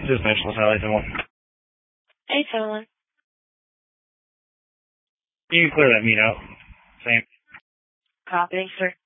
This is Mitchell. How are you doing? 871. You can clear that meet out. Same. Copy, sir.